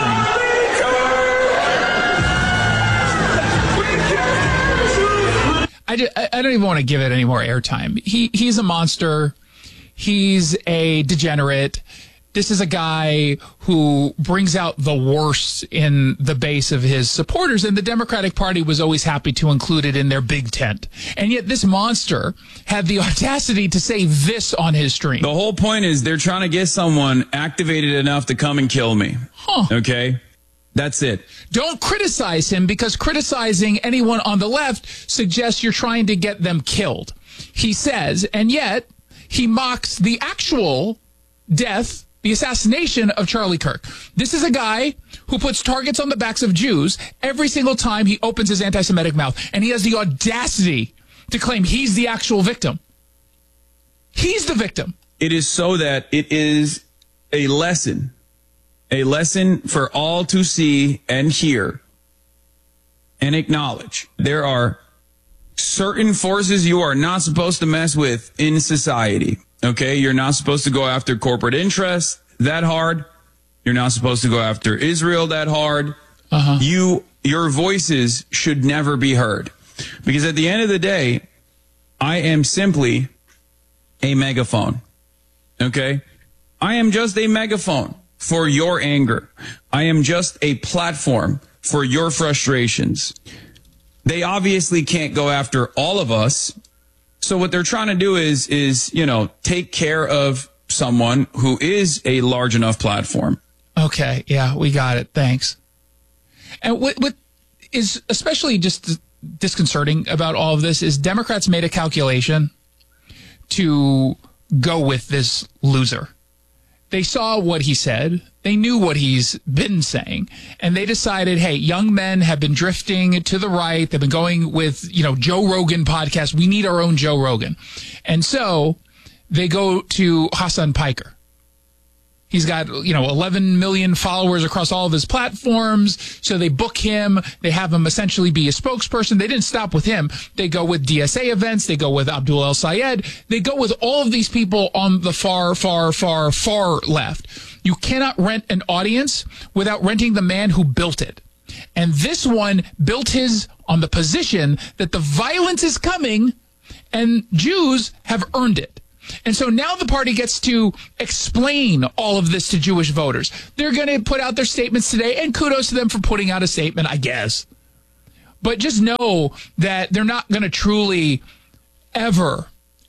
stream. I don't even want to give it any more airtime. He's a monster. He's a degenerate. This is a guy who brings out the worst in the base of his supporters, and the Democratic Party was always happy to include it in their big tent. And yet this monster had the audacity to say this on his stream. The whole point is they're trying to get someone activated enough to come and kill me. Okay? That's it. Don't criticize him, because criticizing anyone on the left suggests you're trying to get them killed. He says, and yet he mocks the actual death, the assassination of Charlie Kirk. This is a guy who puts targets on the backs of Jews every single time he opens his anti-Semitic mouth, and he has the audacity to claim he's the actual victim. He's the victim. It is so that it is a lesson for all to see and hear and acknowledge. There are certain forces you are not supposed to mess with in society. Okay, you're not supposed to go after corporate interests that hard. You're not supposed to go after Israel that hard. Your voices should never be heard, because at the end of the day, I am simply a megaphone. Okay, I am just a megaphone for your anger. I am just a platform for your frustrations. They obviously can't go after all of us. So what they're trying to do is take care of someone who is a large enough platform. Okay, yeah, we got it. Thanks. And what is especially just disconcerting about all of this is Democrats made a calculation to go with this loser. They saw what he said. They knew what he's been saying. And they decided, hey, young men have been drifting to the right. They've been going with, Joe Rogan podcast. We need our own Joe Rogan. And so they go to Hassan Piker. He's got, 11 million followers across all of his platforms. So they book him. They have him essentially be a spokesperson. They didn't stop with him. They go with DSA events. They go with Abdul El Sayed. They go with all of these people on the far, far, far, far left. You cannot rent an audience without renting the man who built it. And this one built his on the position that the violence is coming and Jews have earned it. And so now the party gets to explain all of this to Jewish voters. They're going to put out their statements today, and kudos to them for putting out a statement, I guess. But just know that they're not going to truly ever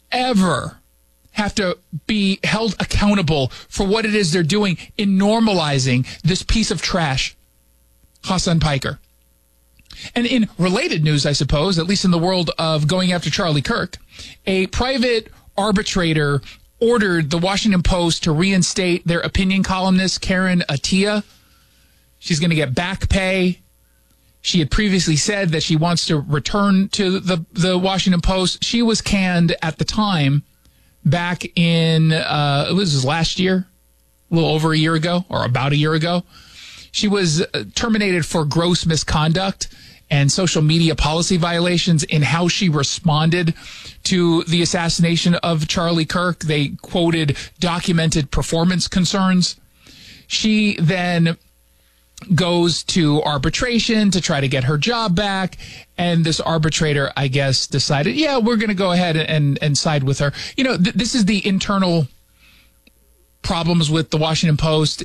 have to be held accountable for what it is they're doing in normalizing this piece of trash, Hassan Piker. And in related news, I suppose, at least in the world of going after Charlie Kirk, a private arbitrator ordered the Washington Post to reinstate their opinion columnist, Karen Attiah. She's going to get back pay. She had previously said that she wants to return to the Washington Post. She was canned at the time back in, it was last year, a little over a year ago, or about a year ago. She was terminated for gross misconduct and social media policy violations in how she responded to the assassination of Charlie Kirk. They quoted documented performance concerns. She then goes to arbitration to try to get her job back. And this arbitrator, I guess, decided, yeah, we're going to go ahead and side with her. This is the internal problems with the Washington Post.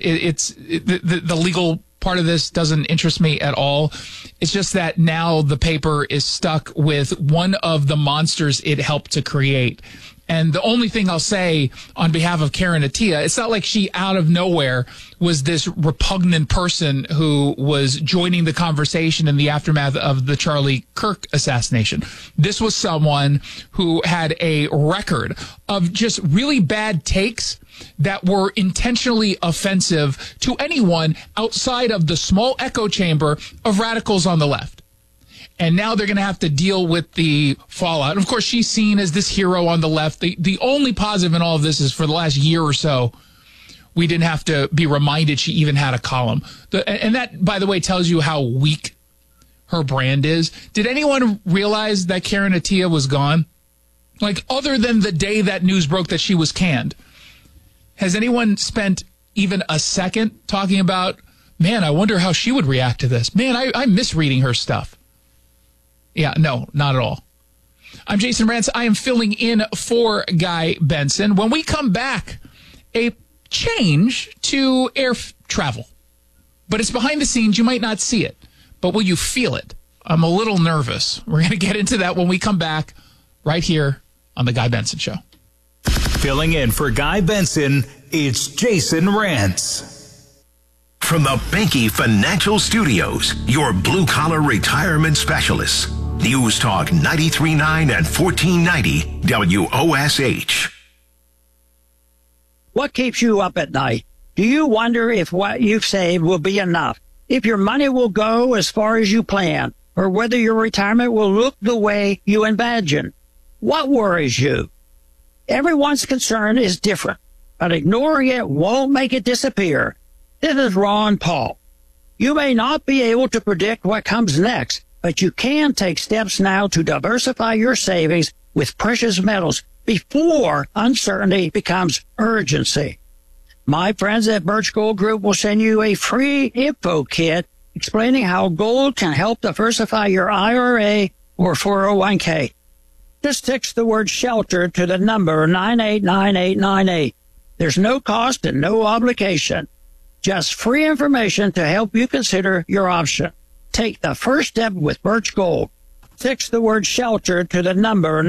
The legal part of this doesn't interest me at all. It's just that now the paper is stuck with one of the monsters it helped to create. And the only thing I'll say on behalf of Karen Attiah, it's not like she out of nowhere was this repugnant person who was joining the conversation in the aftermath of the Charlie Kirk assassination. This was someone who had a record of just really bad takes that were intentionally offensive to anyone outside of the small echo chamber of radicals on the left. And now they're going to have to deal with the fallout. And of course, she's seen as this hero on the left. The only positive in all of this is for the last year or so, we didn't have to be reminded she even had a column. And that, by the way, tells you how weak her brand is. Did anyone realize that Karen Attiah was gone? Like, other than the day that news broke that she was canned, has anyone spent even a second talking about Man, I wonder how she would react to this. Man, I miss reading her stuff. Yeah, no, not at all. I'm Jason Rantz. I am filling in for Guy Benson. When we come back, a change to air travel. But it's behind the scenes. You might not see it, but will you feel it? I'm a little nervous. We're going to get into that when we come back right here on The Guy Benson Show. Filling in for Guy Benson, it's Jason Rantz. From the Banky Financial Studios, your blue-collar retirement specialists. News Talk 93.9 and 1490 WOSH. What keeps you up at night? Do you wonder if what you've saved will be enough? If your money will go as far as you plan? Or whether your retirement will look the way you imagine? What worries you? Everyone's concern is different, but ignoring it won't make it disappear. This is Ron Paul. You may not be able to predict what comes next, but you can take steps now to diversify your savings with precious metals before uncertainty becomes urgency. My friends at Birch Gold Group will send you a free info kit explaining how gold can help diversify your IRA or 401k. Just text the word SHELTER to the number 989898. There's no cost and no obligation. Just free information to help you consider your option. Take the first step with Birch Gold. Text the word SHELTER to the number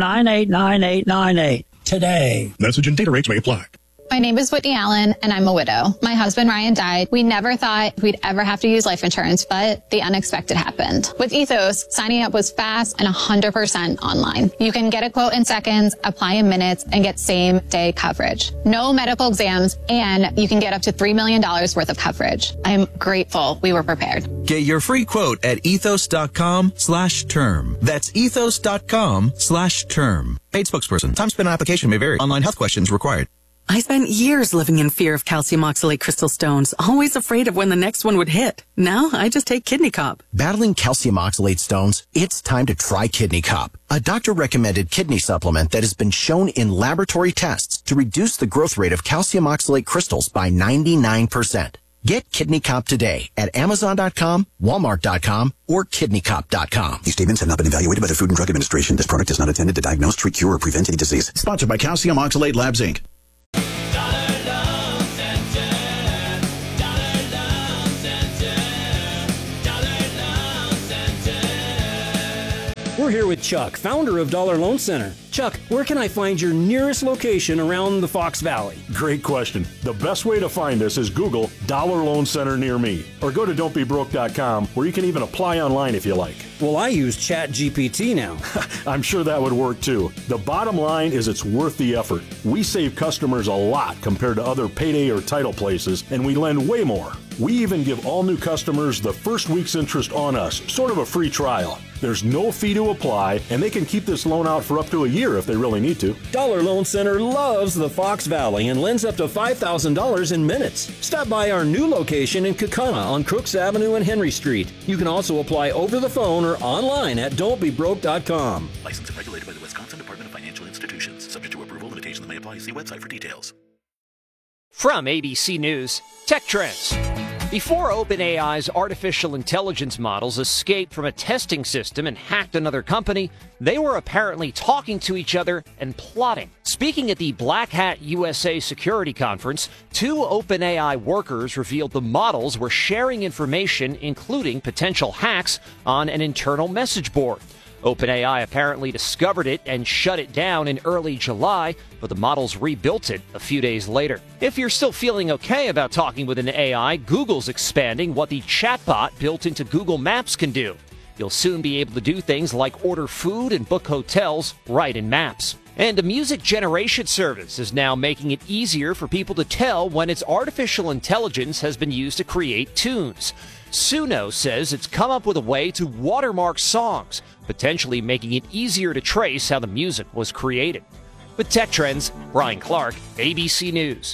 989898 today. Message and data rates may apply. My name is Whitney Allen, and I'm a widow. My husband, Ryan, died. We never thought we'd ever have to use life insurance, but the unexpected happened. With Ethos, signing up was fast and 100% online. You can get a quote in seconds, apply in minutes, and get same-day coverage. No medical exams, and you can get up to $3 million worth of coverage. I am grateful we were prepared. Get your free quote at ethos.com/term. That's ethos.com/term. Paid spokesperson. Time spent on application may vary. Online health questions required. I spent years living in fear of calcium oxalate crystal stones, always afraid of when the next one would hit. Now I just take Kidney Cop. Battling calcium oxalate stones? It's time to try Kidney Cop, a doctor-recommended kidney supplement that has been shown in laboratory tests to reduce the growth rate of calcium oxalate crystals by 99%. Get Kidney Cop today at Amazon.com, Walmart.com, or KidneyCop.com. These statements have not been evaluated by the Food and Drug Administration. This product is not intended to diagnose, treat, cure, or prevent any disease. Sponsored by Calcium Oxalate Labs, Inc. We're here with Chuck, founder of Dollar Loan Center. Chuck, where can I find your nearest location around the Fox Valley? Great question. The best way to find us is Google Dollar Loan Center near me, or go to don'tbebroke.com, where you can even apply online if you like. Well, I use ChatGPT now. I'm sure that would work too. The bottom line is it's worth the effort. We save customers a lot compared to other payday or title places, and we lend way more. We even give all new customers the first week's interest on us, sort of a free trial. There's no fee to apply, and they can keep this loan out for up to a year if they really need to. Dollar Loan Center loves the Fox Valley and lends up to $5,000 in minutes. Stop by our new location in Kaukauna on Crooks Avenue and Henry Street. You can also apply over the phone or online at don'tbebroke.com. Licensed and regulated by the Wisconsin Department of Financial Institutions. Subject to approval, limitations may apply. See website for details. From ABC News, Tech Trends. Before OpenAI's artificial intelligence models escaped from a testing system and hacked another company, they were apparently talking to each other and plotting. Speaking at the Black Hat USA Security Conference, 2 OpenAI workers revealed the models were sharing information, including potential hacks, on an internal message board. OpenAI apparently discovered it and shut it down in early July, but the models rebuilt it a few days later. If you're still feeling okay about talking with an AI, Google's expanding what the chatbot built into Google Maps can do. You'll soon be able to do things like order food and book hotels right in Maps. And a music generation service is now making it easier for people to tell when its artificial intelligence has been used to create tunes. Suno says it's come up with a way to watermark songs, potentially making it easier to trace how the music was created. With Tech Trends, Brian Clark, ABC News.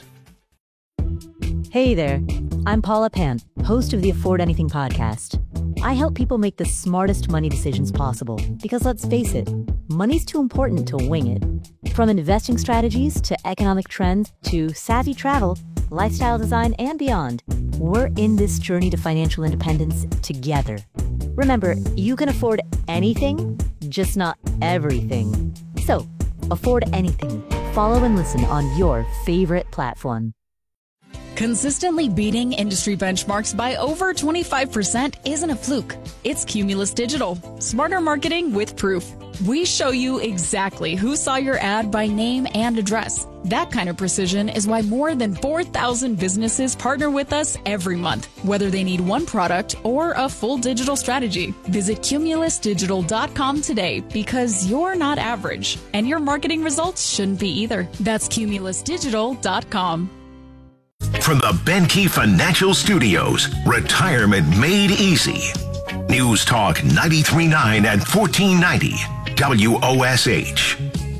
Hey there, I'm Paula Pant, host of the Afford Anything podcast. I help people make the smartest money decisions possible because, let's face it, money's too important to wing it. From investing strategies to economic trends to savvy travel, lifestyle design, and beyond, We're in this journey to financial independence together. Remember, you can afford anything, just not everything. So, afford anything. Follow and listen on your favorite platform. Consistently beating industry benchmarks by over 25% isn't a fluke. It's Cumulus Digital. Smarter marketing with proof. We show you exactly who saw your ad by name and address. That kind of precision is why more than 4,000 businesses partner with us every month, whether they need one product or a full digital strategy. Visit cumulusdigital.com today because you're not average, and your marketing results shouldn't be either. That's cumulusdigital.com. From the Benke Financial Studios, Retirement Made Easy. News Talk 93.9 and 1490 WOSH.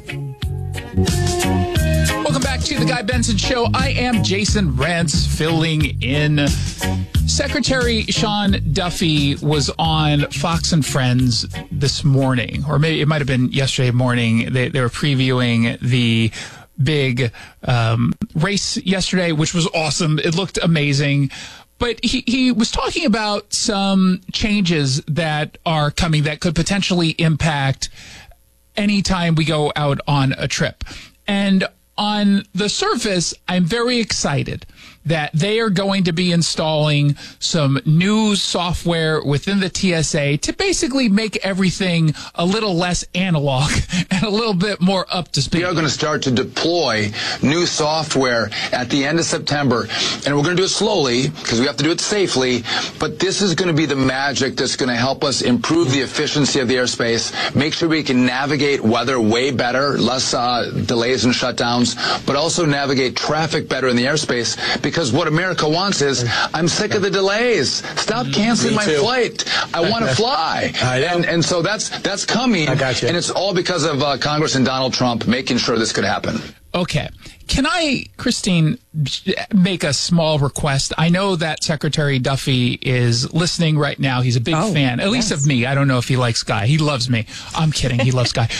Welcome back to the Guy Benson Show. I am Jason Rantz filling in. Secretary Sean Duffy was on Fox and Friends this morning, or maybe it might have been yesterday morning. They were previewing the big race yesterday, which was awesome. It looked amazing. But he was talking about some changes that are coming that could potentially impact any time we go out on a trip. And on the surface, I'm very excited that they are going to be installing some new software within the TSA to basically make everything a little less analog and a little bit more up to speed. We are going to start to deploy new software at the end of September, and we're going to do it slowly because we have to do it safely, but this is going to be the magic that's going to help us improve the efficiency of the airspace, make sure we can navigate weather way better, less delays and shutdowns, but also navigate traffic better in the airspace, because what America wants is, I'm sick of the delays. Stop canceling my flight. I want to fly. And so that's coming. I got you. And it's all because of Congress and Donald Trump making sure this could happen. Okay. Can I, Christine, make a small request? I know that Secretary Duffy is listening right now. He's a big fan, at least of me. I don't know if he likes Guy. He loves me. I'm kidding. He loves Guy.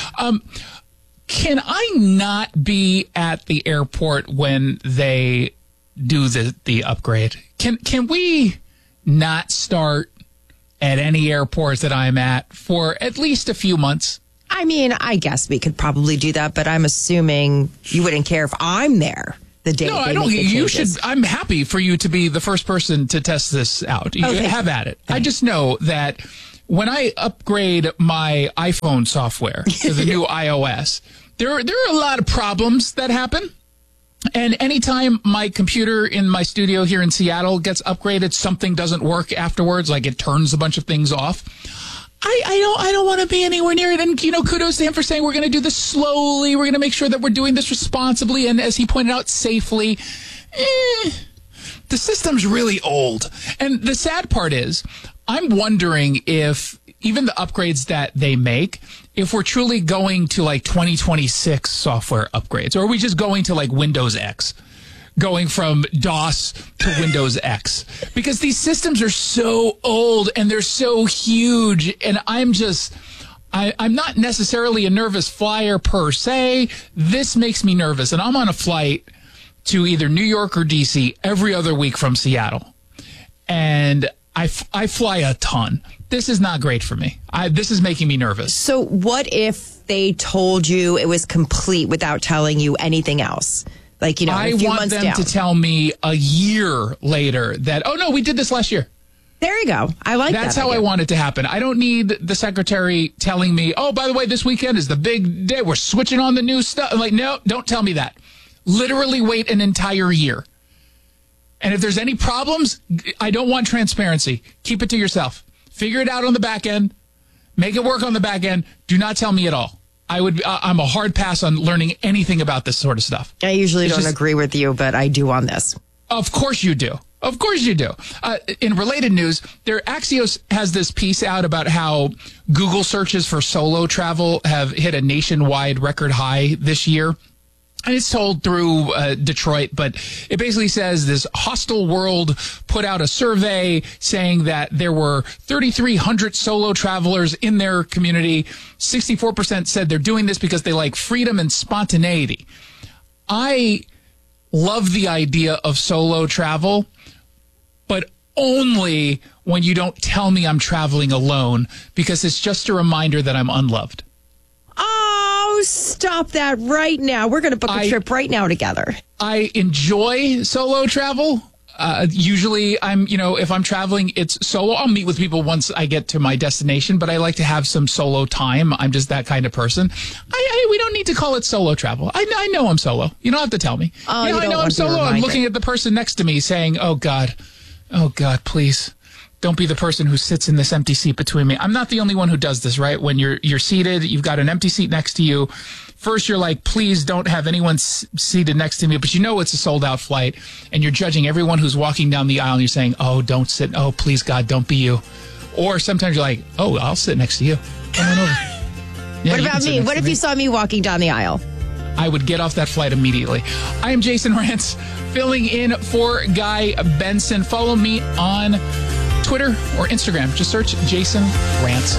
Can I not be at the airport when they do the upgrade? Can we not start at any airport that I'm at for at least a few months? I mean, I guess we could probably do that, but I'm assuming you wouldn't care if I'm there the day. No, I don't. You should. I'm happy for you to be the first person to test this out. You have at it. I just know that when I upgrade my iPhone software to the new iOS, there are a lot of problems that happen. And anytime my computer in my studio here in Seattle gets upgraded, something doesn't work afterwards, like it turns a bunch of things off. I don't want to be anywhere near it. And, kudos to him for saying we're going to do this slowly. We're going to make sure that we're doing this responsibly. And as he pointed out, safely. The system's really old. And the sad part is, I'm wondering if even the upgrades that they make, if we're truly going to like 2026 software upgrades, or are we just going to like Windows X, going from DOS to Windows X? Because these systems are so old and they're so huge, and I'm not necessarily a nervous flyer per se. This makes me nervous, and I'm on a flight to either New York or DC every other week from Seattle, and I fly a ton. This is not great for me. This is making me nervous. So what if they told you it was complete without telling you anything else? Like, I want them to tell me a year later that, oh, no, we did this last year. There you go. I like that. That's how I want it to happen. I don't need the secretary telling me, oh, by the way, this weekend is the big day. We're switching on the new stuff. I'm like, no, don't tell me that. Literally wait an entire year. And if there's any problems, I don't want transparency. Keep it to yourself. Figure it out on the back end. Make it work on the back end. Do not tell me at all. I'm a hard pass on learning anything about this sort of stuff. I usually don't agree with you, but I do on this. Of course you do. Of course you do. In related news, Axios has this piece out about how Google searches for solo travel have hit a nationwide record high this year. And it's told through Detroit, but it basically says this Hostel World put out a survey saying that there were 3,300 solo travelers in their community. 64% said they're doing this because they like freedom and spontaneity. I love the idea of solo travel, only when you don't tell me I'm traveling alone, because it's just a reminder that I'm unloved. Oh, stop that right now. We're going to book a trip right now together. I enjoy solo travel. Usually if I'm traveling, it's solo. I'll meet with people once I get to my destination, but I like to have some solo time. I'm just that kind of person. We don't need to call it solo travel. I know I'm solo. You don't have to tell me. I know I'm solo. I'm looking at the person next to me saying, oh God, please don't be the person who sits in this empty seat between me. I'm not the only one who does this, right? When you're seated, you've got an empty seat next to you. First, you're like, please don't have anyone seated next to me, but it's a sold-out flight, and you're judging everyone who's walking down the aisle, and you're saying, oh, don't sit. Oh, please, God, don't be you. Or sometimes you're like, oh, I'll sit next to you. Come on over. Yeah, what about me? What if you saw me walking down the aisle? I would get off that flight immediately. I am Jason Rantz, filling in for Guy Benson. Follow me on Twitter or Instagram. Just search Jason Rantz.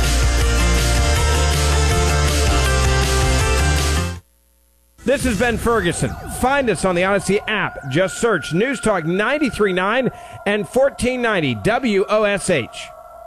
This is Ben Ferguson. Find us on the Odyssey app. Just search News Talk 93.9 and 1490 WOSH.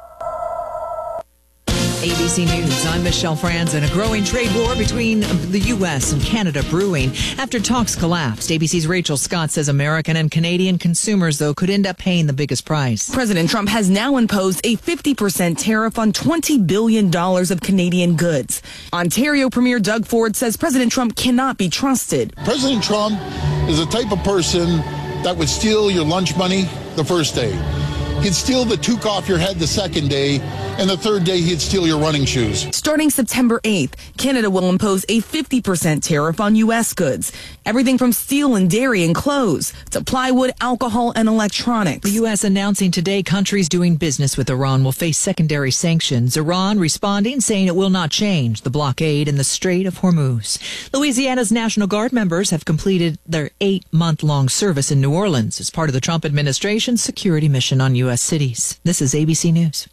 ABC News, I'm Michelle Franzen. A growing trade war between the U.S. and Canada brewing after talks collapsed. ABC's Rachel Scott says American and Canadian consumers, though, could end up paying the biggest price. President Trump has now imposed a 50% tariff on $20 billion of Canadian goods. Ontario Premier Doug Ford says President Trump cannot be trusted. President Trump is the type of person that would steal your lunch money the first day. He'd steal the toque off your head the second day, and the third day he'd steal your running shoes. Starting September 8th, Canada will impose a 50% tariff on U.S. goods. Everything from steel and dairy and clothes to plywood, alcohol, and electronics. The U.S. announcing today countries doing business with Iran will face secondary sanctions. Iran responding, saying it will not change the blockade in the Strait of Hormuz. Louisiana's National Guard members have completed their 8-month-long service in New Orleans as part of the Trump administration's security mission on U.S. cities. This is ABC News.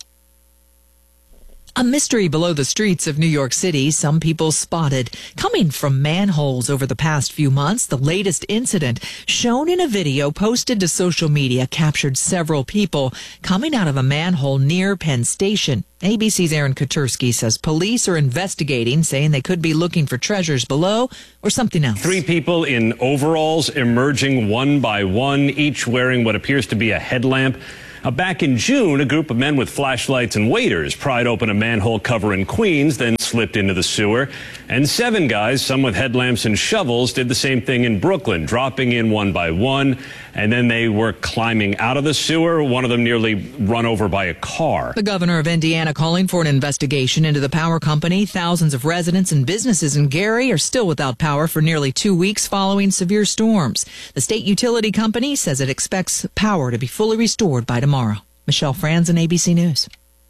A mystery below the streets of New York City, some people spotted coming from manholes over the past few months. The latest incident, shown in a video posted to social media, captured several people coming out of a manhole near Penn Station. ABC's Aaron Katersky says police are investigating, saying they could be looking for treasures below or something else. 3 people in overalls emerging one by one, each wearing what appears to be a headlamp. Back in June, a group of men with flashlights and waders pried open a manhole cover in Queens, then slipped into the sewer. And 7 guys, some with headlamps and shovels, did the same thing in Brooklyn, dropping in one by one. And then they were climbing out of the sewer, one of them nearly run over by a car. The governor of Indiana calling for an investigation into the power company. Thousands of residents and businesses in Gary are still without power for nearly 2 weeks following severe storms. The state utility company says it expects power to be fully restored by tomorrow. Michelle Franzen, ABC News.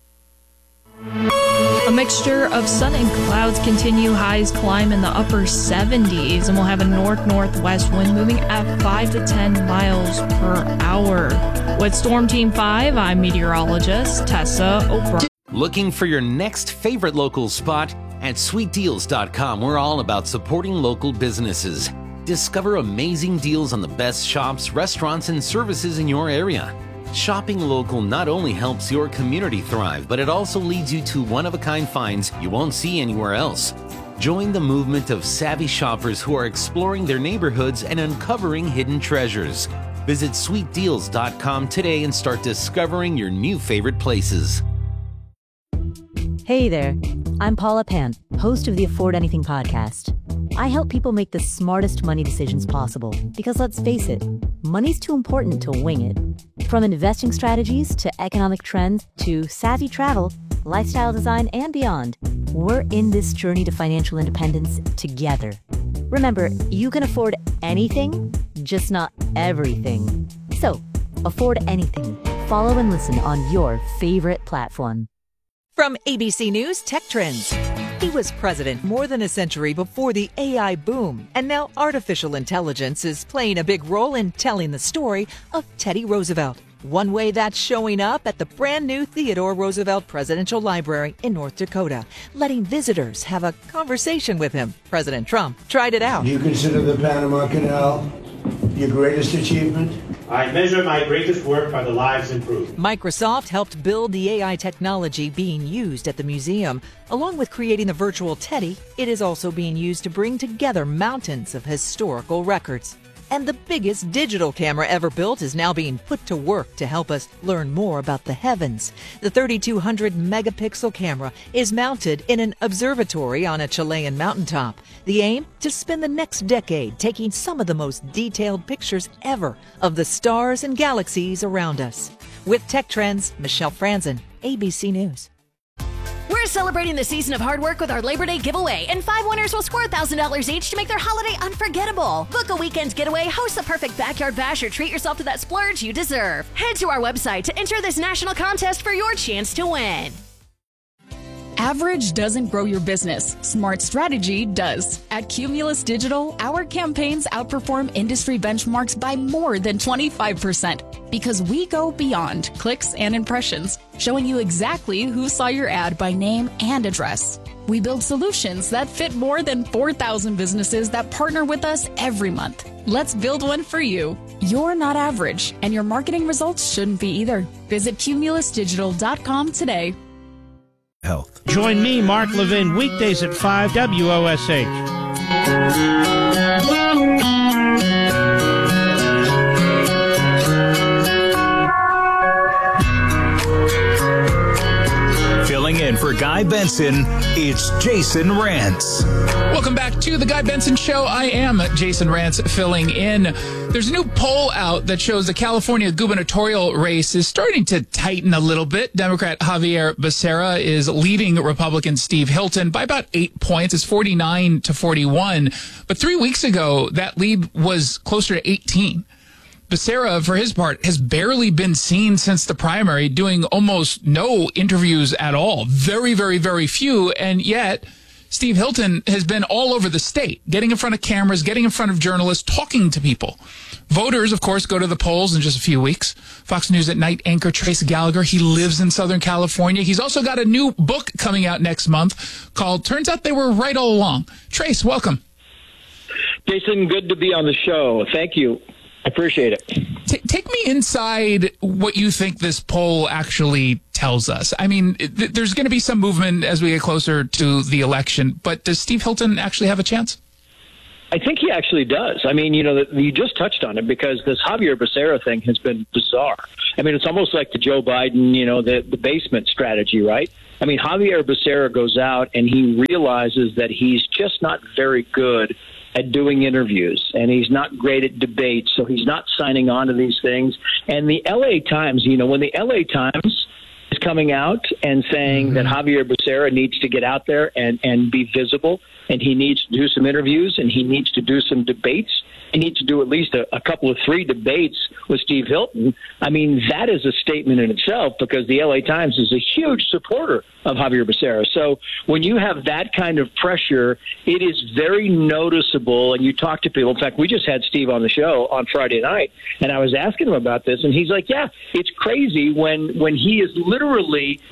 A mixture of sun and clouds continue. Highs climb in the upper 70s, and we'll have a north-northwest wind moving at 5 to 10 miles per hour. With Storm Team 5, I'm meteorologist Tessa Oprah. Looking for your next favorite local spot? At sweetdeals.com, we're all about supporting local businesses. Discover amazing deals on the best shops, restaurants, and services in your area. Shopping local not only helps your community thrive, but it also leads you to one-of-a-kind finds you won't see anywhere else. Join the movement of savvy shoppers who are exploring their neighborhoods and uncovering hidden treasures. Visit sweetdeals.com today and start discovering your new favorite places. Hey there, I'm Paula Pant, host of the Afford Anything podcast. I help people make the smartest money decisions possible because, let's face it, money's too important to wing it. From investing strategies to economic trends to savvy travel, lifestyle design, and beyond, we're in this journey to financial independence together. Remember, you can afford anything, just not everything. So, afford anything. Follow and listen on your favorite platform. From ABC News Tech Trends. He was president more than a century before the AI boom, and now artificial intelligence is playing a big role in telling the story of Teddy Roosevelt. One way that's showing up at the brand new Theodore Roosevelt Presidential Library in North Dakota, letting visitors have a conversation with him. President Trump tried it out. Do you consider the Panama Canal your greatest achievement? I measure my greatest work by the lives improved. Microsoft helped build the AI technology being used at the museum. Along with creating the virtual Teddy, it is also being used to bring together mountains of historical records. And the biggest digital camera ever built is now being put to work to help us learn more about the heavens. The 3,200 megapixel camera is mounted in an observatory on a Chilean mountaintop. The aim? To spend the next decade taking some of the most detailed pictures ever of the stars and galaxies around us. With Tech Trends, Michelle Franzen, ABC News. We're celebrating the season of hard work with our Labor Day giveaway, and 5 winners will score $1,000 each to make their holiday unforgettable. Book a weekend getaway, host the perfect backyard bash, or treat yourself to that splurge you deserve. Head to our website to enter this national contest for your chance to win. Average doesn't grow your business. Smart strategy does. At Cumulus Digital, our campaigns outperform industry benchmarks by more than 25% because we go beyond clicks and impressions, showing you exactly who saw your ad by name and address. We build solutions that fit more than 4,000 businesses that partner with us every month. Let's build one for you. You're not average, and your marketing results shouldn't be either. Visit cumulusdigital.com today. Health. Join me, Mark Levin, weekdays at 5 WOSH. Filling in for Guy Benson, it's Jason Rantz. Welcome back to the Guy Benson Show. I am Jason Rantz filling in. There's a new poll out that shows the California gubernatorial race is starting to tighten a little bit. Democrat Javier Becerra is leading Republican Steve Hilton by about 8 points. It's 49-41. But 3 weeks ago, that lead was closer to 18. Becerra, for his part, has barely been seen since the primary, doing almost no interviews at all. Very, very, very few. And yet, Steve Hilton has been all over the state, getting in front of cameras, getting in front of journalists, talking to people. Voters, of course, go to the polls in just a few weeks. Fox News at Night anchor Trace Gallagher, he lives in Southern California. He's also got a new book coming out next month called Turns Out They Were Right All Along. Trace, welcome. Jason, good to be on the show. Thank you. I appreciate it. Take me inside what you think this poll actually tells us. I mean, there's going to be some movement as we get closer to the election, but does Steve Hilton actually have a chance? I think he actually does. I mean, you just touched on it because this Javier Becerra thing has been bizarre. I mean, it's almost like the Joe Biden, the basement strategy, right? I mean, Javier Becerra goes out and he realizes that he's just not very good at doing interviews, and he's not great at debates, so he's not signing on to these things. And the LA Times, when the LA Times is coming out and saying that Javier Becerra needs to get out there and be visible, and he needs to do some interviews, and he needs to do some debates, he needs to do at least a couple of 3 debates with Steve Hilton. I mean, that is a statement in itself because the LA Times is a huge supporter of Javier Becerra. So when you have that kind of pressure, it is very noticeable, and you talk to people. In fact, we just had Steve on the show on Friday night, and I was asking him about this, and he's like, yeah, it's crazy when he is literally,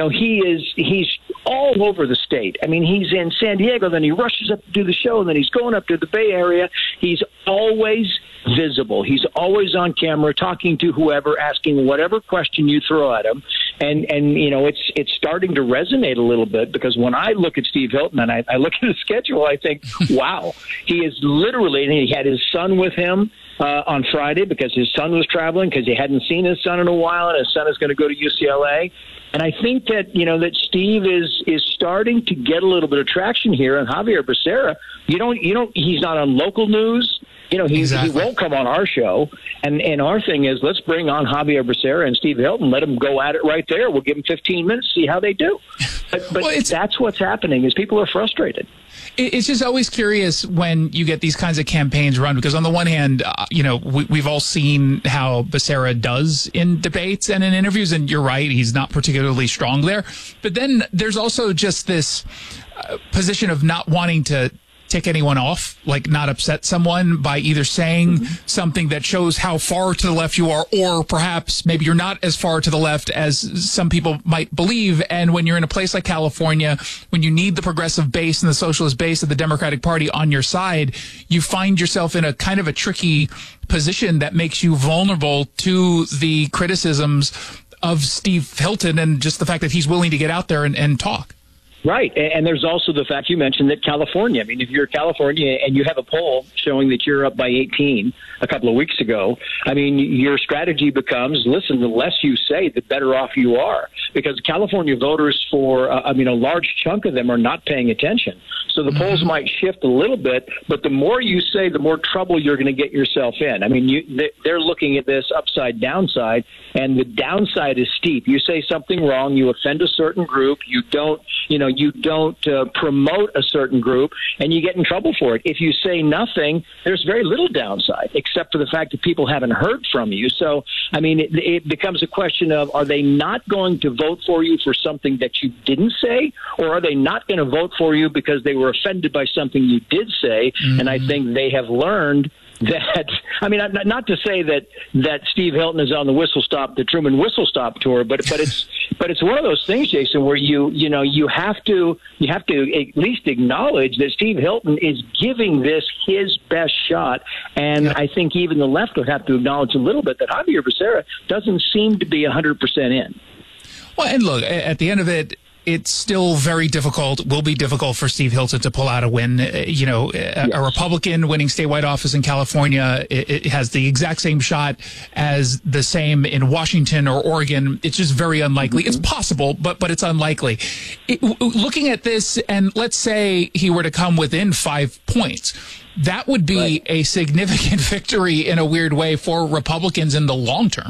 he's all over the state. I mean, he's in San Diego, then he rushes up to do the show, and then he's going up to the Bay Area. He's always visible. He's always on camera, talking to whoever, asking whatever question you throw at him. And it's starting to resonate a little bit because when I look at Steve Hilton and I look at his schedule, I think, wow, he is literally, and he had his son with him on Friday because his son was traveling because he hadn't seen his son in a while, and his son is going to go to UCLA. And I think that, that Steve is starting to get a little bit of traction here. And Javier Becerra, he's not on local news. He won't come on our show. And our thing is, let's bring on Javier Becerra and Steve Hilton. Let them go at it right there. We'll give them 15 minutes, see how they do. But that's what's happening is people are frustrated. It's just always curious when you get these kinds of campaigns run, because on the one hand, we've all seen how Becerra does in debates and in interviews, and you're right, he's not particularly strong there. But then there's also just this position of not wanting to tick anyone off, like not upset someone by either saying something that shows how far to the left you are, or perhaps maybe you're not as far to the left as some people might believe. And when you're in a place like California, when you need the progressive base and the socialist base of the Democratic Party on your side, you find yourself in a kind of a tricky position that makes you vulnerable to the criticisms of Steve Hilton and just the fact that he's willing to get out there and talk. Right. And there's also the fact you mentioned that California, I mean, if you're California and you have a poll showing that you're up by 18 a couple of weeks ago, I mean, your strategy becomes, listen, the less you say, the better off you are. Because California voters a large chunk of them are not paying attention. So the polls might shift a little bit, but the more you say, the more trouble you're going to get yourself in. I mean, they're looking at this upside downside, and the downside is steep. You say something wrong, you offend a certain group, you don't promote a certain group, and you get in trouble for it. If you say nothing, there's very little downside, except for the fact that people haven't heard from you. So, I mean, it becomes a question of, are they not going to vote for you for something that you didn't say, or are they not going to vote for you because they were offended by something you did say? And I think they have learned that, I mean, not to say that Steve Hilton is on the Truman Whistle Stop tour, but it's one of those things, Jason, where you have to at least acknowledge that Steve Hilton is giving this his best shot, and I think even the left would have to acknowledge a little bit that Javier Becerra doesn't seem to be 100% in. Well, and look, at the end of it, it's still very difficult, will be difficult for Steve Hilton to pull out a win. A Republican winning statewide office in California, it has the exact same shot as the same in Washington or Oregon. It's just very unlikely. It's possible, but it's unlikely. Looking at this, and let's say he were to come within 5 points, that would be a significant victory in a weird way for Republicans in the long term.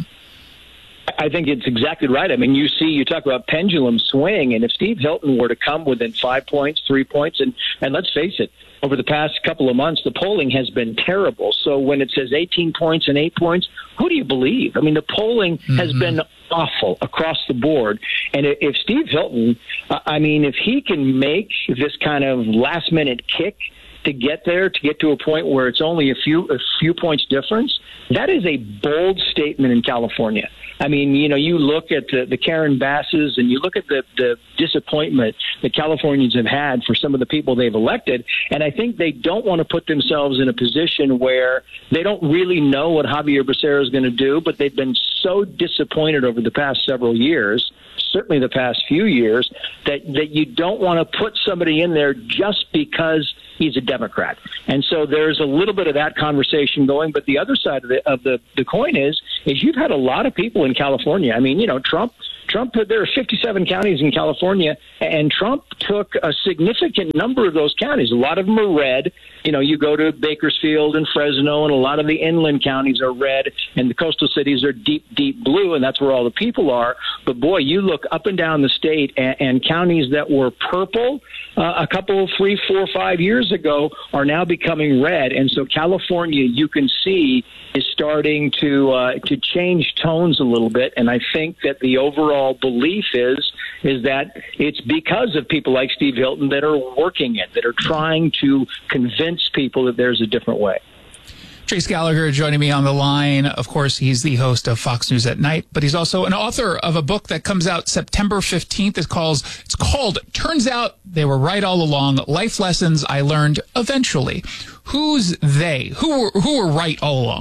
I think it's exactly right. I mean, you talk about pendulum swing, and if Steve Hilton were to come within 5 points, 3 points, and let's face it, over the past couple of months, the polling has been terrible. So when it says 18 points and 8 points, who do you believe? I mean, the polling has been awful across the board. And if Steve Hilton, if he can make this kind of last-minute kick to get to a point where it's only a few points difference, that is a bold statement in California. I mean, you look at the Karen Basses and you look at the disappointment that Californians have had for some of the people they've elected, and I think they don't want to put themselves in a position where they don't really know what Javier Becerra is going to do, but they've been so disappointed over the past several years, certainly the past few years, that you don't want to put somebody in there just because he's a Democrat. And so there's a little bit of that conversation going, but the other side of the coin is you've had a lot of people in California. I mean, Trump, there are 57 counties in California, and Trump took a significant number of those counties. A lot of them are red. You go to Bakersfield and Fresno, and a lot of the inland counties are red, and the coastal cities are deep, deep blue, and that's where all the people are. But, boy, you look up and down the state, and counties that were purple a couple, 3, 4, 5 years ago are now becoming red. And so California, you can see, is starting to change tones a little bit, and I think that the overall belief is that it's because of people like Steve Hilton that are working it, that are trying to convince people that there's a different way. Trace Gallagher joining me on the line. Of course, he's the host of Fox News at Night, but he's also an author of a book that comes out September 15th. It's called Turns Out They Were Right All Along, Life Lessons I Learned Eventually. Who's they? Who were right all along?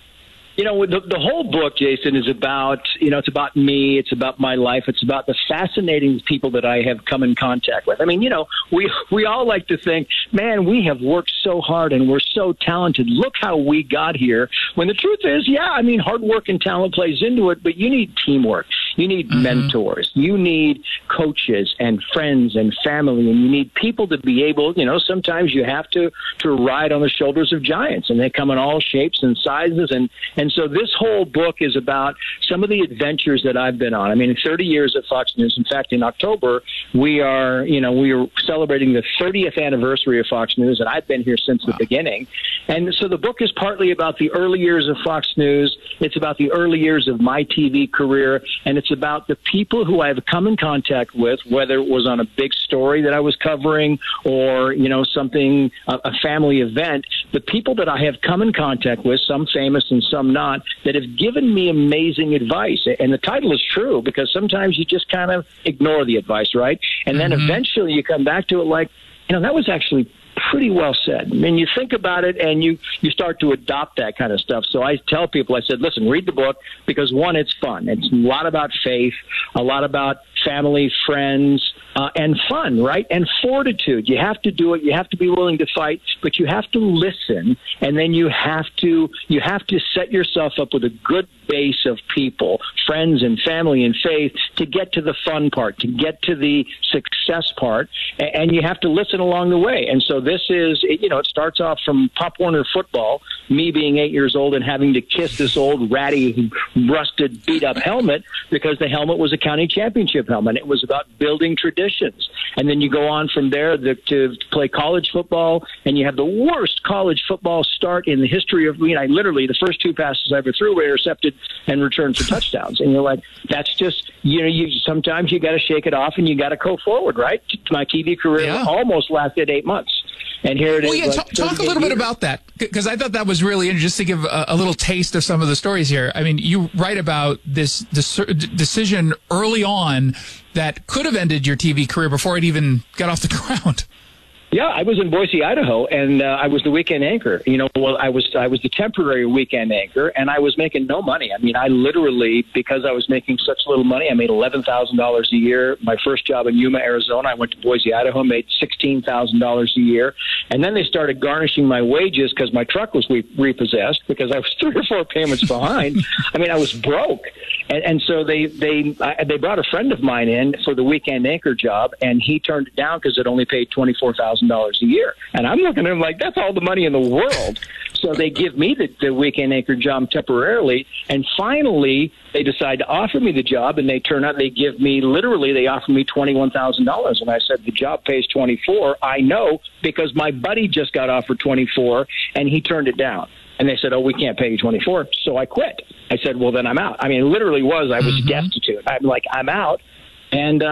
The whole book, Jason, is about, it's about me. It's about my life. It's about the fascinating people that I have come in contact with. I mean, we all like to think, man, we have worked so hard and we're so talented. Look how we got here. When the truth is, hard work and talent plays into it, but you need teamwork. You need mentors. You need coaches and friends and family, and you need people to be able, sometimes you have to ride on the shoulders of giants, and they come in all shapes and sizes. And so this whole book is about some of the adventures that I've been on. I mean, 30 years at Fox News. In fact, in October, we are celebrating the 30th anniversary of Fox News, and I've been here since the beginning. And so the book is partly about the early years of Fox News. It's about the early years of my TV career, and it's about the people who I have come in contact with, whether it was on a big story that I was covering or, something, a family event, the people that I have come in contact with, some famous and some not, that have given me amazing advice. And the title is true because sometimes you just kind of ignore the advice, right? And then eventually you come back to it like, that was actually pretty well said. I mean, you think about it and you start to adopt that kind of stuff. So I tell people, I said, listen, read the book because, one, it's fun. It's a lot about faith, a lot about family, friends, and fun, right? And fortitude. You have to do it. You have to be willing to fight, but you have to listen. And then you have to set yourself up with a good base of people, friends and family and faith to get to the fun part, to get to the success part. And you have to listen along the way. And so this is, it starts off from Pop Warner football, me being 8 years old and having to kiss this old ratty, rusted, beat up helmet because the helmet was a county championship helmet. It was about building traditions. And then you go on from there to play college football, and you have the worst college football start in the history of, literally the first 2 passes I ever threw were intercepted and returned for touchdowns. And you're like, that's just, sometimes you got to shake it off and you got to go forward, right? My TV career almost lasted 8 months. And here it is. Yeah, talk a little bit about that, because I thought that was really interesting, just to give a little taste of some of the stories here. I mean, you write about this decision early on that could have ended your TV career before it even got off the ground. Yeah, I was in Boise, Idaho, and I was the weekend anchor. I was the temporary weekend anchor, and I was making no money. I mean, I literally, because I was making such little money, I made $11,000 a year. My first job in Yuma, Arizona, I went to Boise, Idaho, made $16,000 a year. And then they started garnishing my wages because my truck was repossessed because I was 3 or 4 payments behind. I mean, I was broke. And so they brought a friend of mine in for the weekend anchor job, and he turned it down because it only paid $24,000 a year. And I'm looking at him like, that's all the money in the world. So they give me the weekend anchor job temporarily, and finally they decide to offer me the job, and they offer me $21,000. And I said, the job pays $24. I know, because my buddy just got offered $24 and he turned it down. And they said, we can't pay you $24. So I quit. I said, well, then I'm out. I mean, it literally I was destitute. I'm like, I'm out. And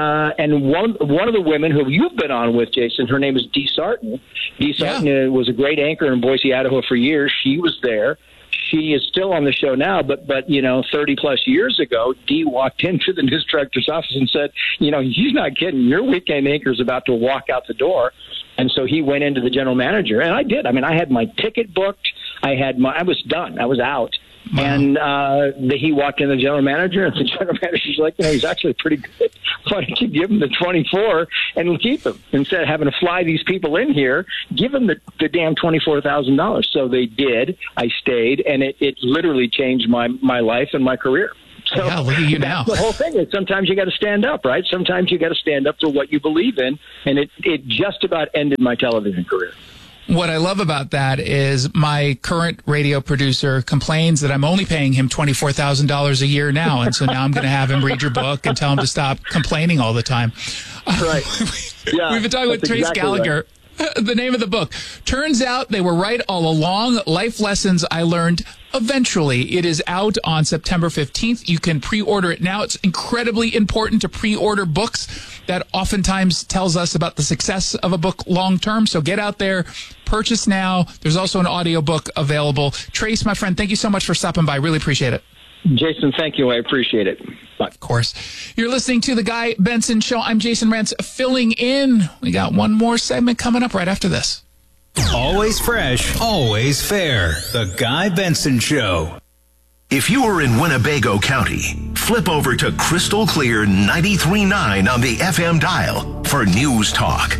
one of the women who you've been on with, Jason, her name is Dee Sarton. Dee Sarton was a great anchor in Boise, Idaho for years. She was there. She is still on the show now, but 30 plus years ago, Dee walked into the news director's office and said, he's not kidding. Your weekend anchor is about to walk out the door. And so he went into the general manager, and I did. I mean, I had my ticket booked. I was done. I was out. Wow. And he walked in the general manager, and the general manager's like, he's actually pretty good. Why don't you give him the 24 and we'll keep him? Instead of having to fly these people in here, give him the damn $24,000. So they did. I stayed, and it literally changed my life and my career. So look at you now. The whole thing is sometimes you got to stand up, right? Sometimes you got to stand up for what you believe in, and it just about ended my television career. What I love about that is my current radio producer complains that I'm only paying him $24,000 a year now. And so now I'm going to have him read your book and tell him to stop complaining all the time. Right. Yeah, we've been talking with Trace Gallagher. Right. The name of the book. Turns out they were right all along. Life Lessons I Learned Eventually. It is out on September 15th. You can pre-order it now. It's incredibly important to pre-order books. That oftentimes tells us about the success of a book long term. So get out there, purchase now. There's also an audiobook available. Trace, my friend, thank you so much for stopping by. Really appreciate it. Jason, thank you. I appreciate it. Bye. Of course. You're listening to The Guy Benson Show. I'm Jason Rantz filling in. We got one more segment coming up right after this. Always fresh, always fair. The Guy Benson Show. If you are in Winnebago County, flip over to Crystal Clear 93.9 on the FM dial for News Talk,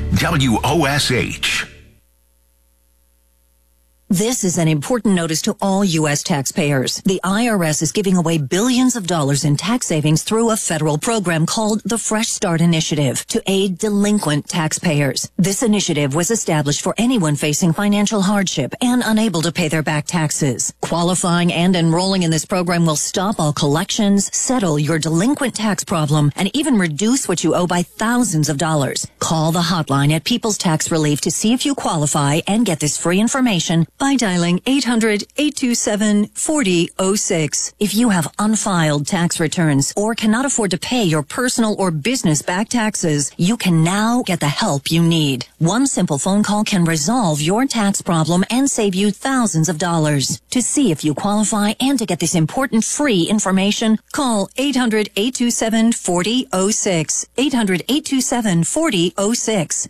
WOSH. This is an important notice to all U.S. taxpayers. The IRS is giving away billions of dollars in tax savings through a federal program called the Fresh Start Initiative to aid delinquent taxpayers. This initiative was established for anyone facing financial hardship and unable to pay their back taxes. Qualifying and enrolling in this program will stop all collections, settle your delinquent tax problem, and even reduce what you owe by thousands of dollars. Call the hotline at People's Tax Relief to see if you qualify and get this free information by dialing 800-827-4006. If you have unfiled tax returns or cannot afford to pay your personal or business back taxes, you can now get the help you need. One simple phone call can resolve your tax problem and save you thousands of dollars. To see if you qualify and to get this important free information, call 800-827-4006. 800-827-4006.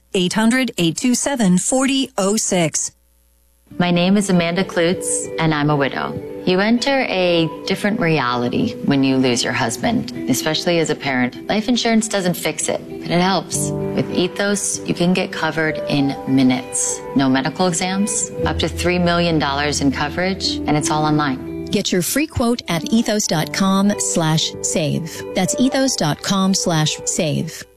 800-827-4006. My name is Amanda Klutz, and I'm a widow. You enter a different reality when you lose your husband, especially as a parent. Life insurance doesn't fix it, but it helps. With Ethos, you can get covered in minutes. No medical exams, up to $3 million in coverage, and it's all online. Get your free quote at ethos.com/save. That's ethos.com/save.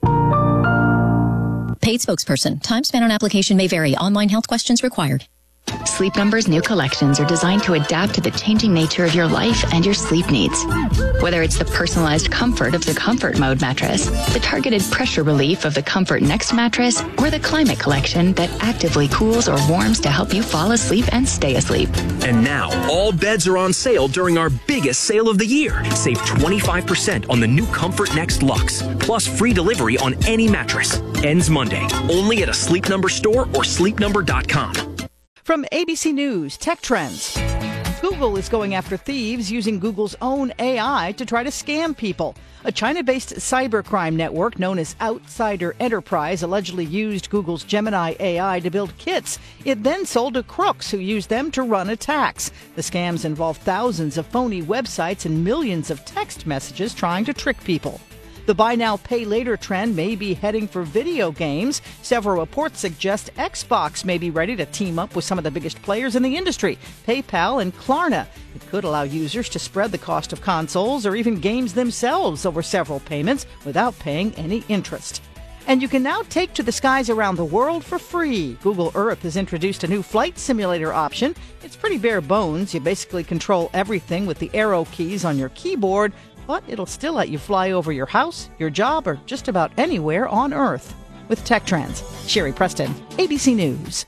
Paid spokesperson. Time spent on application may vary. Online health questions required. Sleep Number's new collections are designed to adapt to the changing nature of your life and your sleep needs. Whether it's the personalized comfort of the Comfort Mode mattress, the targeted pressure relief of the Comfort Next mattress, or the Climate Collection that actively cools or warms to help you fall asleep and stay asleep. And now, all beds are on sale during our biggest sale of the year. Save 25% on the new Comfort Next Luxe, plus free delivery on any mattress. Ends Monday, only at a Sleep Number store or sleepnumber.com. From ABC News, Tech Trends. Google is going after thieves using Google's own AI to try to scam people. A China-based cybercrime network known as Outsider Enterprise allegedly used Google's Gemini AI to build kits. It then sold to crooks who used them to run attacks. The scams involve thousands of phony websites and millions of text messages trying to trick people. The buy now, pay later trend may be heading for video games. Several reports suggest Xbox may be ready to team up with some of the biggest players in the industry, PayPal and Klarna. It could allow users to spread the cost of consoles or even games themselves over several payments without paying any interest. And you can now take to the skies around the world for free. Google Earth has introduced a new flight simulator option. It's pretty bare bones. You basically control everything with the arrow keys on your keyboard, but it'll still let you fly over your house, your job, or just about anywhere on Earth. With Tech Trends, Sherry Preston, ABC News.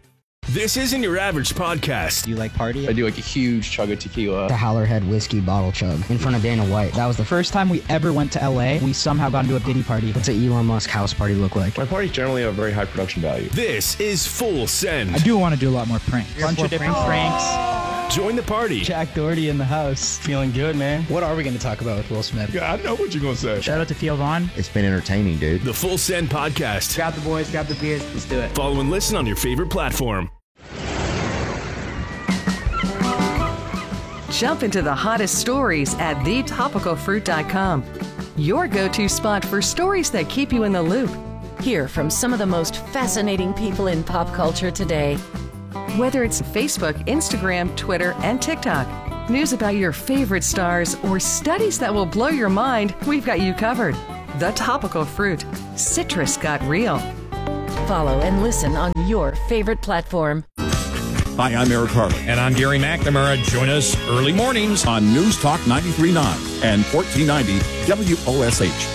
This isn't your average podcast. Do you like party? I do like a huge chug of tequila. The Howlerhead whiskey bottle chug in front of Dana White. That was the first time we ever went to LA. We somehow got into a Diddy party. What's an Elon Musk house party look like? My parties generally have very high production value. This is Full Send. I do want to do a lot more pranks. A bunch of different pranks. Join the party. Jack Doherty in the house. Feeling good, man. What are we going to talk about with Will Smith? Yeah, I know what you're going to say. Shout out to Theo Vaughn. It's been entertaining, dude. The Full Send Podcast. Grab the boys, grab the beers. Let's do it. Follow and listen on your favorite platform. Jump into the hottest stories at thetopicalfruit.com. Your go-to spot for stories that keep you in the loop. Hear from some of the most fascinating people in pop culture today. Whether it's Facebook, Instagram, Twitter, and TikTok, news about your favorite stars, or studies that will blow your mind, we've got you covered. The Topical Fruit. Citrus got real. Follow and listen on your favorite platform. Hi, I'm Eric Harley. And I'm Gary McNamara. Join us early mornings on News Talk 93.9 and 1490 WOSH.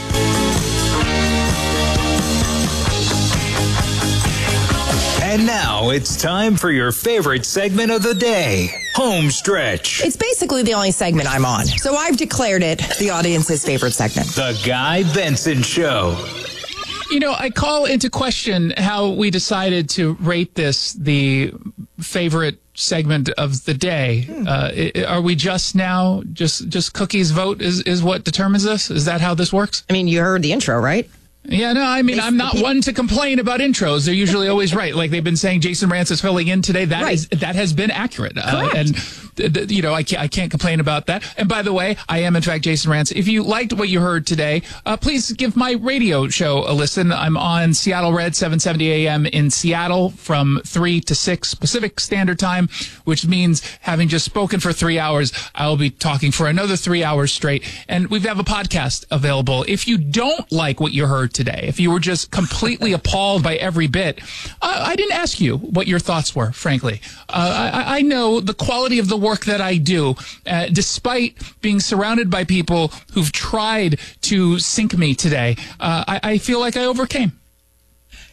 And now it's time for your favorite segment of the day, Home Stretch. It's basically the only segment I'm on, so I've declared it the audience's favorite segment. The Guy Benson Show. You know, I call into question how we decided to rate this the favorite segment of the day. Are we just now, just Cookie's vote is what determines this? Is that how this works? I mean, you heard the intro, right? Yeah, no, I mean, I'm not one to complain about intros. They're usually always right. Like they've been saying, Jason Rantz is filling in today. That has been accurate. And you know, I can't complain about that. And by the way, I am in fact Jason Rantz. If you liked what you heard today, please give my radio show a listen. I'm on Seattle Red 770 AM in Seattle from 3 to 6 Pacific Standard Time, which means having just spoken for 3 hours, I'll be talking for another 3 hours straight. And we have a podcast available. If you don't like what you heard today, if you were just completely appalled by every bit, I didn't ask you what your thoughts were, frankly. I know the quality of the work that I do, despite being surrounded by people who've tried to sink me today. I feel like I overcame.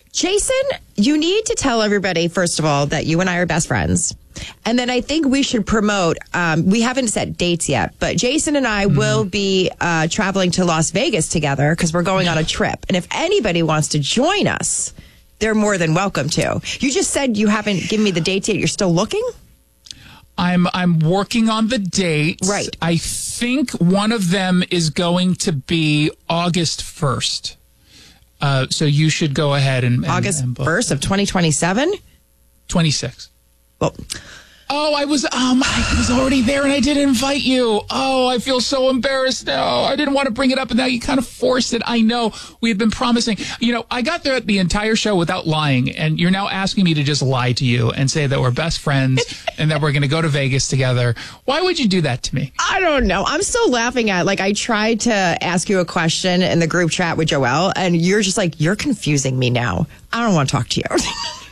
Jason, you need to tell everybody, first of all, that you and I are best friends. And then I think we should promote, we haven't set dates yet, but Jason and I will be traveling to Las Vegas together because we're going on a trip. And if anybody wants to join us, they're more than welcome to. You just said you haven't given me the dates yet. You're still looking? I'm working on the dates. Right. I think one of them is going to be August 1st. So you should go ahead and August 1st of 2027? 26. Well, I was already there and I didn't invite you. Oh, I feel so embarrassed now. I didn't want to bring it up and now you kind of forced it. I know we had been promising. You know, I got there the entire show without lying, and you're now asking me to just lie to you and say that we're best friends and that we're going to go to Vegas together. Why would you do that to me? I don't know. I'm still laughing at, like, I tried to ask you a question in the group chat with Joelle, and you're just like, you're confusing me now. I don't want to talk to you.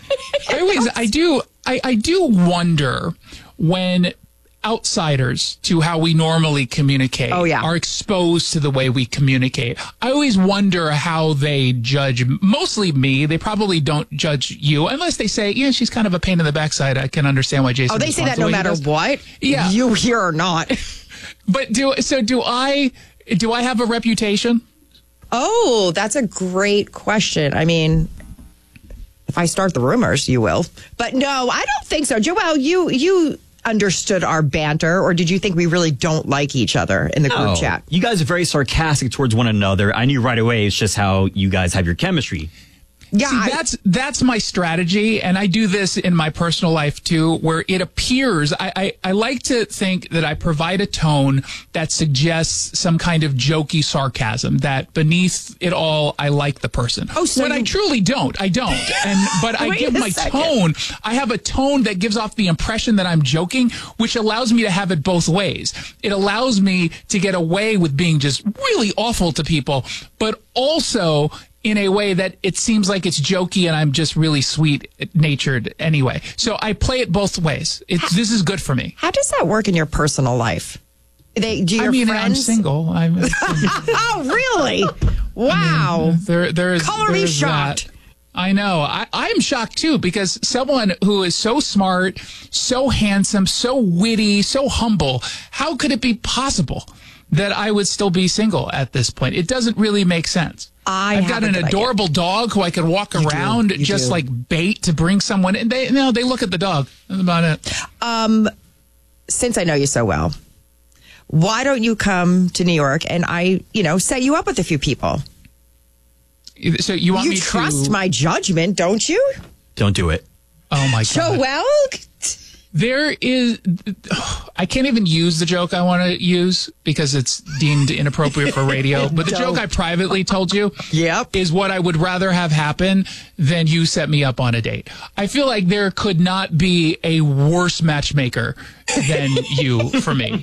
I do wonder when outsiders to how we normally communicate are exposed to the way we communicate. I always wonder how they judge, mostly me. They probably don't judge you unless they say, yeah, she's kind of a pain in the backside. I can understand why Jason. Oh, they say that no matter what? Yeah. You here or not. But do I have a reputation? Oh, that's a great question. I mean, if I start the rumors, you will. But no, I don't think so. Joelle, you understood our banter, or did you think we really don't like each other in the group chat? You guys are very sarcastic towards one another. I knew right away it's just how you guys have your chemistry. Yeah, see, that's my strategy, and I do this in my personal life too, where it appears I like to think that I provide a tone that suggests some kind of jokey sarcasm, that beneath it all I like the person. Oh, so when I truly don't. But I give my tone. I have a tone that gives off the impression that I'm joking, which allows me to have it both ways. It allows me to get away with being just really awful to people, but also in a way that it seems like it's jokey and I'm just really sweet-natured anyway. So I play it both ways. This is good for me. How does that work in your personal life? I'm single. Oh, really? Wow. Color me shocked. That. I know. I'm shocked, too, because someone who is so smart, so handsome, so witty, so humble, how could it be possible that I would still be single at this point? It doesn't really make sense. I've got an adorable dog who I could walk around just like bait to bring someone in. They look at the dog. That's about it. Since I know you so well, why don't you come to New York and I, set you up with a few people? So you want me to trust my judgment, don't you? Don't do it. Oh my God. Joelle? There is, I can't even use the joke I want to use because it's deemed inappropriate for radio. But the joke I privately told you is what I would rather have happen than you set me up on a date. I feel like there could not be a worse matchmaker than you for me.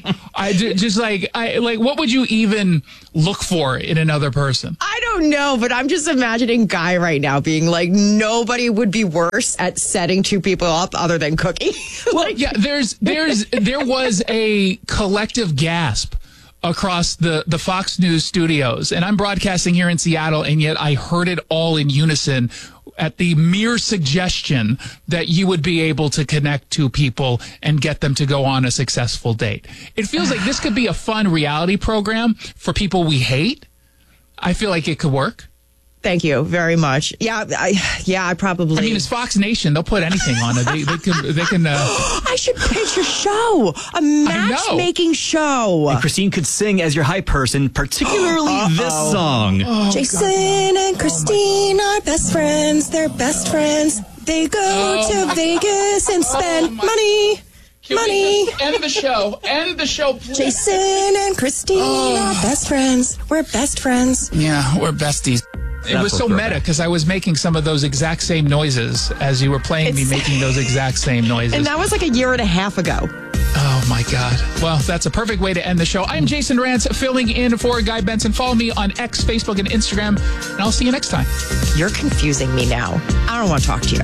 What would you even look for in another person? I don't know, but I'm just imagining Guy right now being like, nobody would be worse at setting two people up other than Cookie. Yeah, there was a collective gasp across the Fox News studios, and I'm broadcasting here in Seattle, and yet I heard it all in unison at the mere suggestion that you would be able to connect two people and get them to go on a successful date. It feels like this could be a fun reality program for people we hate. I feel like it could work. Thank you very much. Yeah, I probably. I mean, it's Fox Nation. They'll put anything on it. They can. I should pitch a show, a matchmaking show. And Christine could sing as your hype person, particularly this song. Jason and Christine are best friends. They're best friends. They go to Vegas and spend money. Money. End the show. End the show, please. Jason and Christine are best friends. We're best friends. Yeah, we're besties. It was so meta because I was making some of those exact same noises as you were playing me making those exact same noises. And that was like a year and a half ago. Oh, my God. Well, that's a perfect way to end the show. I'm Jason Rantz, filling in for Guy Benson. Follow me on X, Facebook, and Instagram, and I'll see you next time. You're confusing me now. I don't want to talk to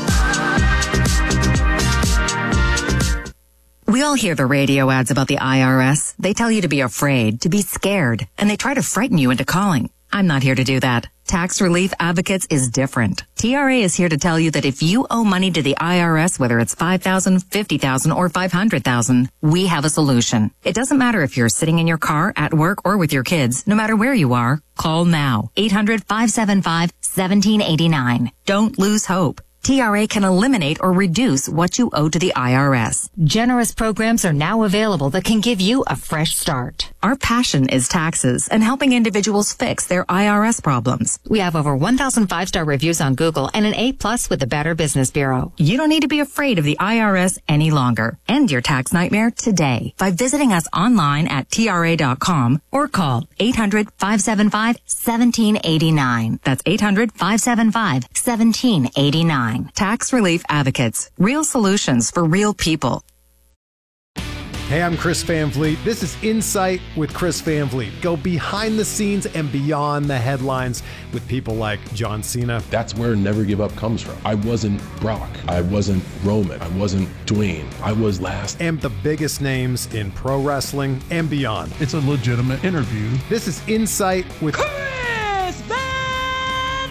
you. We all hear the radio ads about the IRS. They tell you to be afraid, to be scared, and they try to frighten you into calling. I'm not here to do that. Tax Relief Advocates is different. TRA is here to tell you that if you owe money to the IRS, whether it's $5,000, $50,000, or $500,000, we have a solution. It doesn't matter if you're sitting in your car, at work, or with your kids. No matter where you are, call now. 800-575-1789. Don't lose hope. TRA can eliminate or reduce what you owe to the IRS. Generous programs are now available that can give you a fresh start. Our passion is taxes and helping individuals fix their IRS problems. We have over 1,000 5-star reviews on Google and an A+ with the Better Business Bureau. You don't need to be afraid of the IRS any longer. End your tax nightmare today by visiting us online at TRA.com or call 800-575-1789. That's 800-575-1789. Tax Relief Advocates. Real solutions for real people. Hey, I'm Chris Van Vliet. This is Insight with Chris Van Vliet. Go behind the scenes and beyond the headlines with people like John Cena. That's where Never Give Up comes from. I wasn't Brock. I wasn't Roman. I wasn't Dwayne. I was last. And the biggest names in pro wrestling and beyond. It's a legitimate interview. This is Insight with Chris Van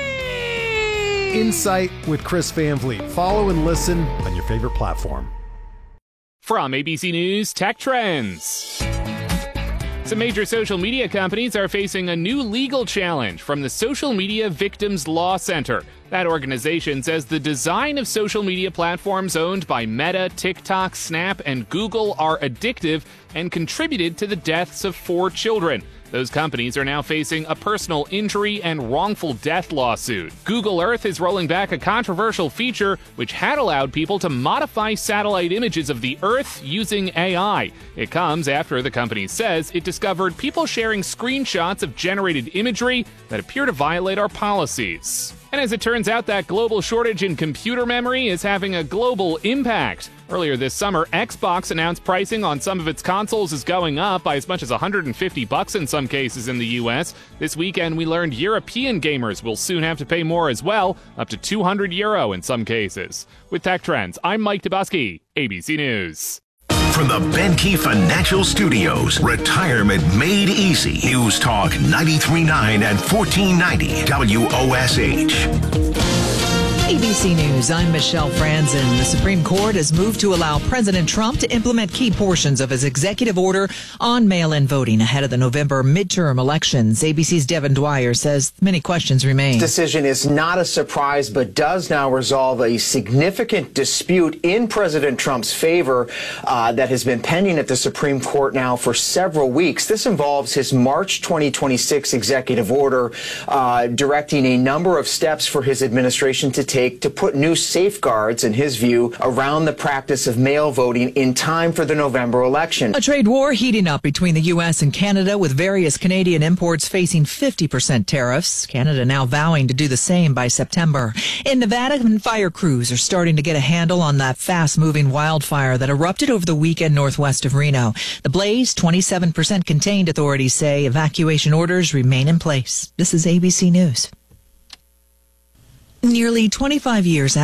Vliet! Insight with Chris Van Vliet. Follow and listen on your favorite platform. From ABC News Tech Trends. Some major social media companies are facing a new legal challenge from the Social Media Victims Law Center. That organization says the design of social media platforms owned by Meta, TikTok, Snap, and Google are addictive and contributed to the deaths of 4 children. Those companies are now facing a personal injury and wrongful death lawsuit. Google Earth is rolling back a controversial feature which had allowed people to modify satellite images of the Earth using AI. It comes after the company says it discovered people sharing screenshots of generated imagery that appear to violate our policies. And as it turns out, that global shortage in computer memory is having a global impact. Earlier this summer, Xbox announced pricing on some of its consoles is going up by as much as $150 in some cases in the US. This weekend, we learned European gamers will soon have to pay more as well, up to €200 in some cases. With Tech Trends, I'm Mike Dubusky, ABC News. From the Benke Financial Studios, retirement made easy. News Talk 93.9 and 1490 WOSH. ABC News, I'm Michelle Franzen. The Supreme Court has moved to allow President Trump to implement key portions of his executive order on mail-in voting ahead of the November midterm elections. ABC's Devin Dwyer says many questions remain. This decision is not a surprise, but does now resolve a significant dispute in President Trump's favor that has been pending at the Supreme Court now for several weeks. This involves his March 2026 executive order directing a number of steps for his administration to take to put new safeguards, in his view, around the practice of mail voting in time for the November election. A trade war heating up between the U.S. and Canada, with various Canadian imports facing 50% tariffs. Canada now vowing to do the same by September. In Nevada, fire crews are starting to get a handle on that fast-moving wildfire that erupted over the weekend northwest of Reno. The blaze, 27% contained, authorities say. Evacuation orders remain in place. This is ABC News. Nearly 25 years